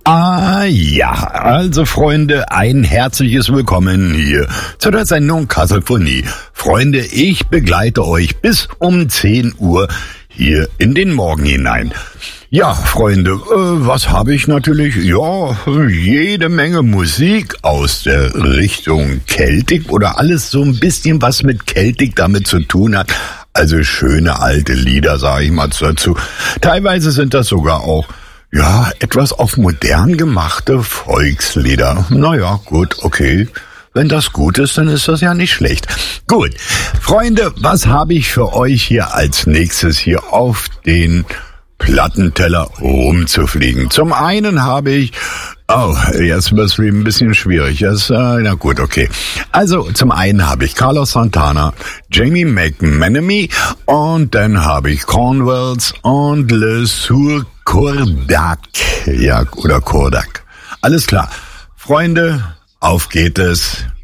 Ja, also Freunde, ein herzliches Willkommen hier zu der Sendung Kasselphonie. Freunde, ich begleite euch bis um 10 Uhr hier in den Morgen hinein. Ja, Freunde, was habe ich natürlich? Ja, jede Menge Musik aus der Richtung Celtic oder alles so ein bisschen, was mit Celtic damit zu tun hat. Also schöne alte Lieder, sage ich mal dazu. Teilweise sind das sogar auch etwas auf modern gemachte Volkslieder. Naja, gut, okay. Wenn das gut ist, dann ist das ja nicht schlecht. Gut, Freunde, was habe ich für euch hier als nächstes hier auf den Plattenteller rumzufliegen? Zum einen habe ich... jetzt wird es ein bisschen schwierig. Na gut, okay. Also, zum einen habe ich Carlos Santana, Jamie McManamy und dann habe ich Cornwells und Le Sourd Kordak. Ja, oder Kordak. Alles klar. Freunde, auf geht es.